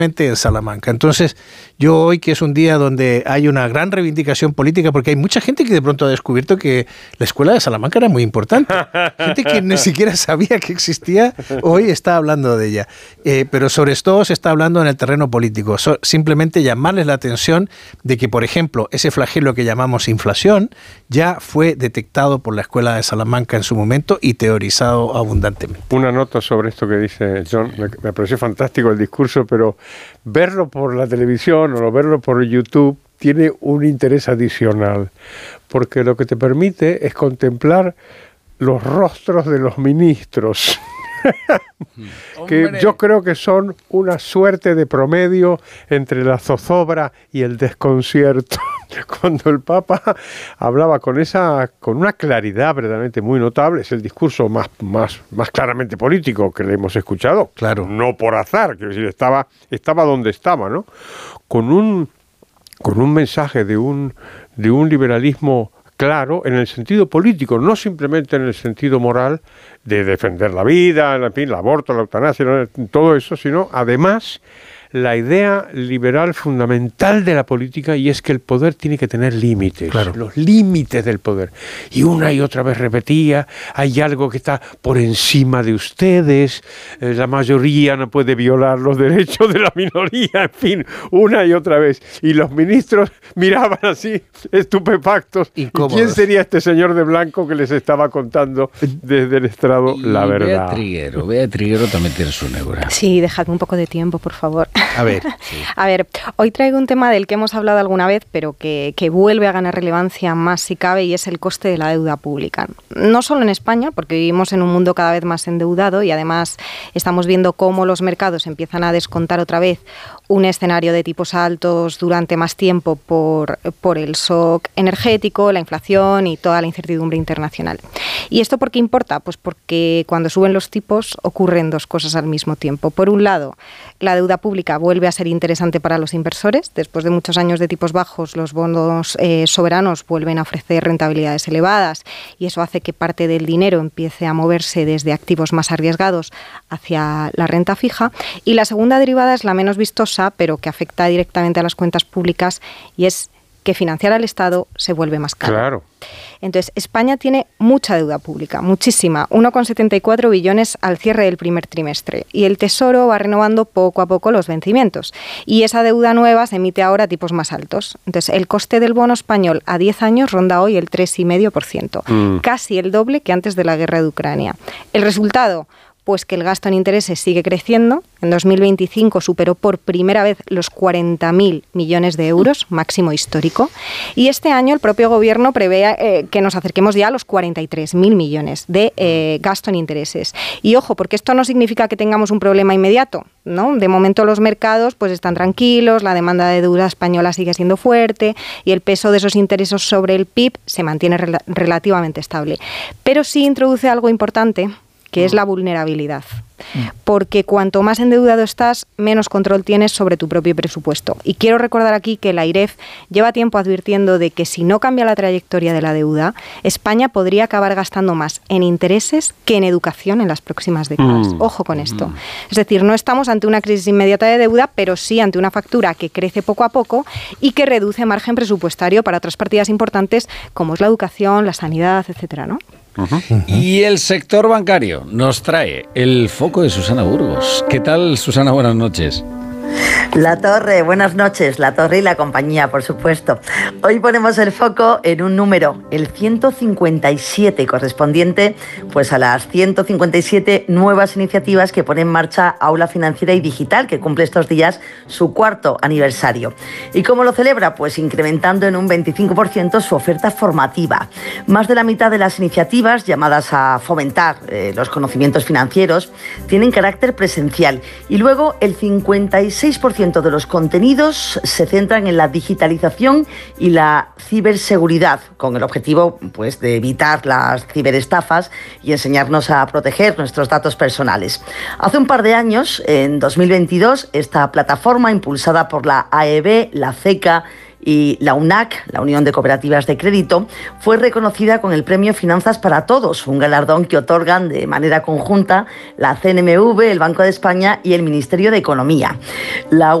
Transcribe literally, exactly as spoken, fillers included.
en Salamanca. Entonces, yo hoy, que es un día donde hay una gran reivindicación política, porque hay mucha gente que de pronto ha descubierto que la escuela de Salamanca era muy importante. Gente que ni siquiera sabía que existía, hoy está hablando de ella. Eh, pero sobre todo se está hablando en el terreno político. So, simplemente llamarles la atención de que, por ejemplo, ese flagelo que llamamos inflación ya fue detectado por la escuela de Salamanca en su momento y teorizado abundantemente. Una nota sobre esto que dice John. Me, me pareció fantástico el discurso, pero verlo por la televisión o verlo por YouTube tiene un interés adicional, porque lo que te permite es contemplar los rostros de los ministros, que yo creo que son una suerte de promedio entre la zozobra y el desconcierto. Cuando el Papa hablaba con esa, con una claridad verdaderamente muy notable, es el discurso más, más, más claramente político que le hemos escuchado. Claro. No por azar, quiero decir, estaba, estaba donde estaba, ¿no? Con un, con un mensaje de un, de un liberalismo claro en el sentido político, no simplemente en el sentido moral de defender la vida, en fin, el aborto, la eutanasia, todo eso, sino además la idea liberal fundamental de la política, y es que el poder tiene que tener límites, claro. Los límites del poder. Y una y otra vez repetía, hay algo que está por encima de ustedes, eh, la mayoría no puede violar los derechos de la minoría, en fin, una y otra vez. Y los ministros miraban así, estupefactos. Incómodos. ¿Quién sería este señor de blanco que les estaba contando desde el estrado y la verdad? Bea Triguero, Bea Triguero también tiene su negra. Sí, dejadme un poco de tiempo, por favor. A ver. Sí. A ver, hoy traigo un tema del que hemos hablado alguna vez, pero que, que vuelve a ganar relevancia más si cabe, y es el coste de la deuda pública. No solo en España, porque vivimos en un mundo cada vez más endeudado y además estamos viendo cómo los mercados empiezan a descontar otra vez un escenario de tipos altos durante más tiempo por, por el shock energético, la inflación y toda la incertidumbre internacional. ¿Y esto por qué importa? Pues porque cuando suben los tipos ocurren dos cosas al mismo tiempo. Por un lado, la deuda pública vuelve a ser interesante para los inversores. Después de muchos años de tipos bajos, los bonos eh, soberanos vuelven a ofrecer rentabilidades elevadas y eso hace que parte del dinero empiece a moverse desde activos más arriesgados hacia la renta fija. Y la segunda derivada es la menos vistosa, pero que afecta directamente a las cuentas públicas, y es que financiar al Estado se vuelve más caro. Claro. Entonces, España tiene mucha deuda pública, muchísima, uno coma setenta y cuatro billones al cierre del primer trimestre, y el Tesoro va renovando poco a poco los vencimientos, y esa deuda nueva se emite ahora a tipos más altos. Entonces, el coste del bono español a diez años ronda hoy el tres coma cinco por ciento, mm. casi el doble que antes de la guerra de Ucrania. El resultado, pues que el gasto en intereses sigue creciendo. En dos mil veinticinco superó por primera vez los cuarenta mil millones de euros, máximo histórico. Y este año el propio gobierno prevé eh, que nos acerquemos ya a los cuarenta y tres mil millones de eh, gasto en intereses. Y ojo, porque esto no significa que tengamos un problema inmediato, ¿no? De momento los mercados pues están tranquilos, la demanda de deuda española sigue siendo fuerte y el peso de esos intereses sobre el P I B se mantiene rel- relativamente estable. Pero sí introduce algo importante, que es la vulnerabilidad. Porque cuanto más endeudado estás, menos control tienes sobre tu propio presupuesto. Y quiero recordar aquí que la AIREF lleva tiempo advirtiendo de que si no cambia la trayectoria de la deuda, España podría acabar gastando más en intereses que en educación en las próximas décadas. Mm. Ojo con esto. Mm. Es decir, no estamos ante una crisis inmediata de deuda, pero sí ante una factura que crece poco a poco y que reduce margen presupuestario para otras partidas importantes como es la educación, la sanidad, etcétera, ¿no? Uh-huh, uh-huh. Y el sector bancario nos trae el foco de Susana Burgos. ¿Qué tal, Susana? Buenas noches. La Torre, buenas noches, La Torre y la compañía, por supuesto. Hoy ponemos el foco en un número, el ciento cincuenta y siete, correspondiente pues a las ciento cincuenta y siete nuevas iniciativas que pone en marcha Aula Financiera y Digital, que cumple estos días su cuarto aniversario. ¿Y cómo lo celebra? Pues incrementando en un veinticinco por ciento su oferta formativa. Más de la mitad de las iniciativas llamadas a fomentar eh, los conocimientos financieros tienen carácter presencial, y luego el cincuenta y seis por ciento de los contenidos se centran en la digitalización y la ciberseguridad, con el objetivo pues, de evitar las ciberestafas y enseñarnos a proteger nuestros datos personales. Hace un par de años, en dos mil veintidós, esta plataforma, impulsada por la A E B, la CECA y la U N A C, la Unión de Cooperativas de Crédito, fue reconocida con el premio Finanzas para Todos, un galardón que otorgan de manera conjunta la C N M V, el Banco de España y el Ministerio de Economía. La